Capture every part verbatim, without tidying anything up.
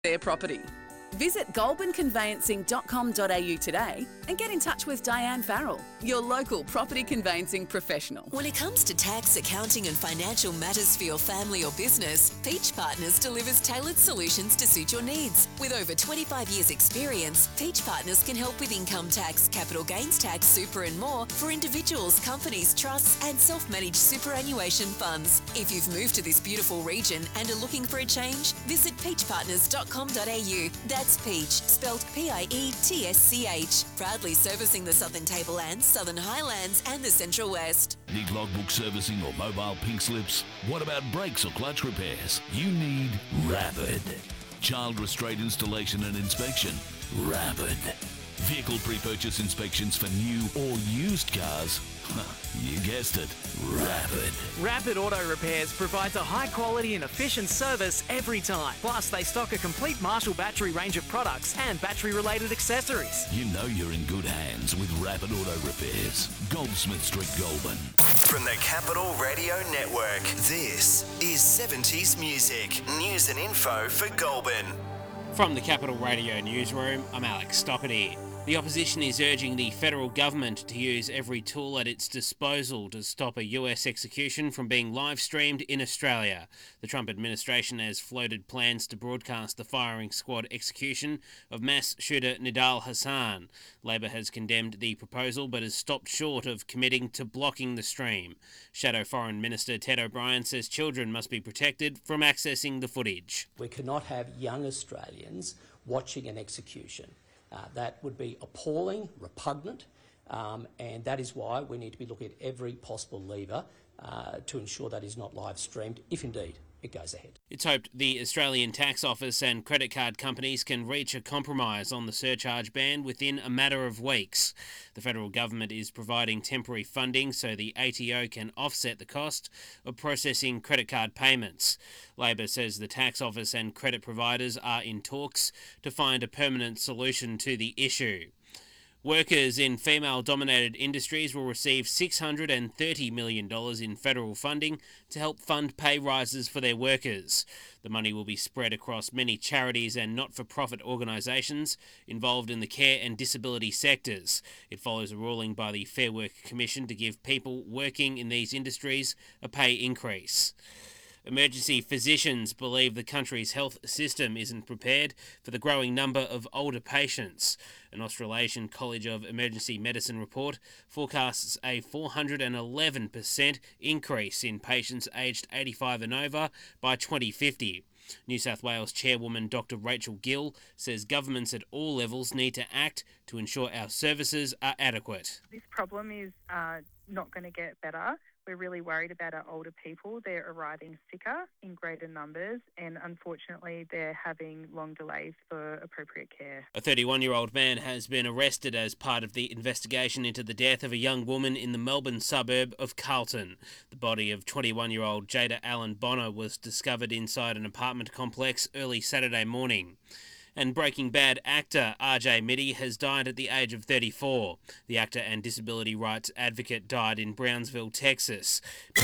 their property. Visit goulburn conveyancing dot com dot a u today and get in touch with Diane Farrell, your local property conveyancing professional. When it comes to tax, accounting and financial matters for your family or business, Peach Partners delivers tailored solutions to suit your needs. With over twenty-five years experience, Peach Partners can help with income tax, capital gains tax, super and more for individuals, companies, trusts and self-managed superannuation funds. If you've moved to this beautiful region and are looking for a change, visit peach partners dot com dot a u. That's Peach, spelled P I E T S C H. Proudly servicing the Southern Tablelands, Southern Highlands and the Central West. Need logbook servicing or mobile pink slips? What about brakes or clutch repairs? You need Rapid. Child restraint installation and inspection? Rapid. Vehicle pre-purchase inspections for new or used cars? You guessed it, Rapid. Rapid Auto Repairs provides a high quality and efficient service every time. Plus, they stock a complete Marshall battery range of products and battery related accessories. You know you're in good hands with Rapid Auto Repairs. Goldsmith Street, Goulburn. From the Capital Radio Network, this is seventies Music. News and info for Goulburn. From the Capital Radio Newsroom, I'm Alex Stopperty. The opposition is urging the federal government to use every tool at its disposal to stop a U S execution from being live-streamed in Australia. The Trump administration has floated plans to broadcast the firing squad execution of mass shooter Nidal Hassan. Labor has condemned the proposal but has stopped short of committing to blocking the stream. Shadow Foreign Minister Ted O'Brien says children must be protected from accessing the footage. We cannot have young Australians watching an execution. Uh, that would be appalling, repugnant, um, and that is why we need to be looking at every possible lever uh, to ensure that is not live streamed, if indeed it goes ahead. It's hoped the Australian Tax Office and credit card companies can reach a compromise on the surcharge ban within a matter of weeks. The federal government is providing temporary funding so the A T O can offset the cost of processing credit card payments. Labor says the tax office and credit providers are in talks to find a permanent solution to the issue. Workers in female-dominated industries will receive six hundred thirty million dollars in federal funding to help fund pay rises for their workers. The money will be spread across many charities and not-for-profit organisations involved in the care and disability sectors. It follows a ruling by the Fair Work Commission to give people working in these industries a pay increase. Emergency physicians believe the country's health system isn't prepared for the growing number of older patients. An Australasian College of Emergency Medicine report forecasts a four hundred eleven percent increase in patients aged eighty-five and over by twenty fifty. New South Wales Chairwoman Doctor Rachel Gill says governments at all levels need to act to ensure our services are adequate. This problem is uh, not going to get better. We're really worried about our older people. They're arriving sicker in greater numbers and unfortunately they're having long delays for appropriate care. A thirty-one-year-old man has been arrested as part of the investigation into the death of a young woman in the Melbourne suburb of Carlton. The body of twenty-one-year-old Jada Allen Bonner was discovered inside an apartment complex early Saturday morning. And Breaking Bad actor R J Mitte has died at the age of thirty-four. The actor and disability rights advocate died in Brownsville, Texas.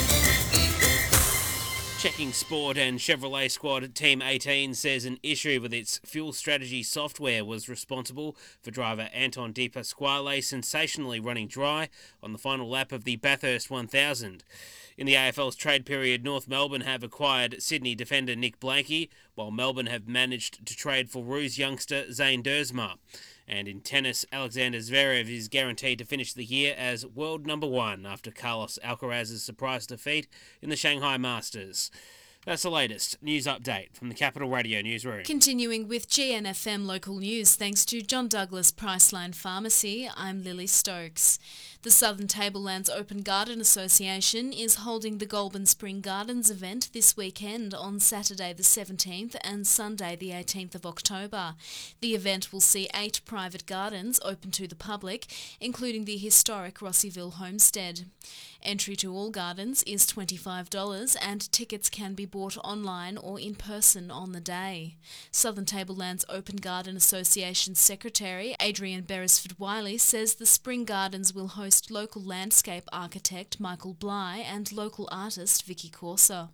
Checking Sport and Chevrolet squad Team eighteen says an issue with its fuel strategy software was responsible for driver Anton De Pasquale sensationally running dry on the final lap of the Bathurst one thousand. In the A F L's trade period, North Melbourne have acquired Sydney defender Nick Blakey, while Melbourne have managed to trade for Roos youngster Zane Dersma. And in tennis, Alexander Zverev is guaranteed to finish the year as world number one after Carlos Alcaraz's surprise defeat in the Shanghai Masters. That's the latest news update from the Capital Radio Newsroom. Continuing with G N F M local news, thanks to John Douglas Priceline Pharmacy, I'm Lily Stokes. The Southern Tablelands Open Garden Association is holding the Goulburn Spring Gardens event this weekend on Saturday the seventeenth and Sunday the eighteenth of October. The event will see eight private gardens open to the public, including the historic Rossiville Homestead. Entry to all gardens is twenty-five dollars and tickets can be bought online or in person on the day. Southern Tablelands Open Garden Association Secretary Adrian Beresford-Wiley says the Spring Gardens will host local landscape architect Michael Bly and local artist Vicky Corsa.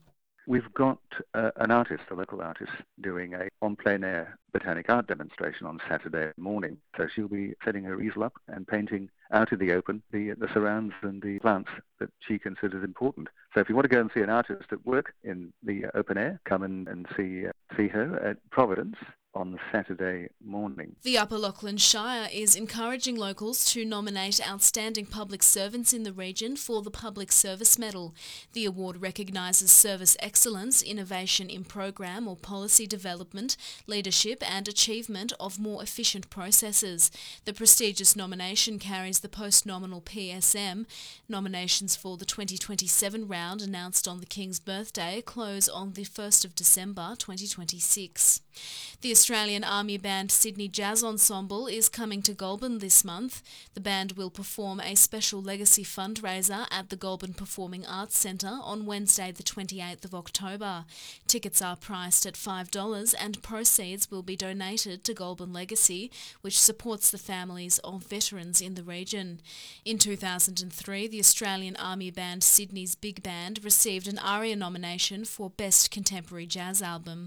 We've got uh, an artist, a local artist, doing a on plein air botanic art demonstration on Saturday morning. So she'll be setting her easel up and painting out in the open the the surrounds and the plants that she considers important. So if you want to go and see an artist at work in the open air, come and, and see uh, see her at Providence on Saturday morning. The Upper Lachlan Shire is encouraging locals to nominate outstanding public servants in the region for the Public Service Medal. The award recognises service excellence, innovation in program or policy development, leadership and achievement of more efficient processes. The prestigious nomination carries the post-nominal P S M. Nominations for the twenty twenty-seven round, announced on the King's birthday, close on the first of December twenty twenty-six. The Australian Army Band Sydney Jazz Ensemble is coming to Goulburn this month. The band will perform a special legacy fundraiser at the Goulburn Performing Arts Centre on Wednesday the twenty-eighth of October. Tickets are priced at five dollars and proceeds will be donated to Goulburn Legacy, which supports the families of veterans in the region. In two thousand three, the Australian Army Band Sydney's Big Band received an ARIA nomination for Best Contemporary Jazz Album.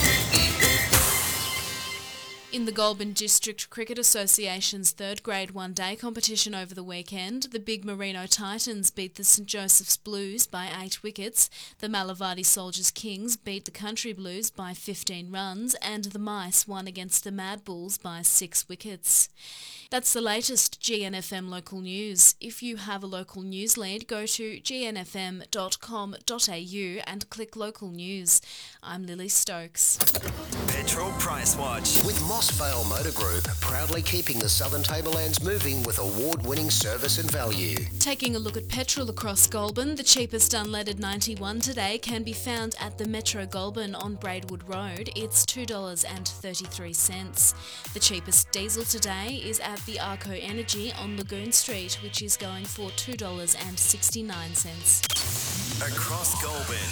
In the Goulburn District Cricket Association's third grade one-day competition over the weekend, the Big Merino Titans beat the St Joseph's Blues by eight wickets, the Malavadi Soldiers Kings beat the Country Blues by fifteen runs, and the Mice won against the Mad Bulls by six wickets. That's the latest G N F M local news. If you have a local news lead, go to g n f m dot com dot a u and click local news. I'm Lily Stokes. Petrol Price Watch with Mossvale Motor Group, proudly keeping the Southern Tablelands moving with award-winning service and value. Taking a look at petrol across Goulburn, the cheapest unleaded ninety-one today can be found at the Metro Goulburn on Braidwood Road. It's two dollars thirty-three. The cheapest diesel today is at the Arco Energy on Lagoon Street, which is going for two dollars sixty-nine. Across Goulburn.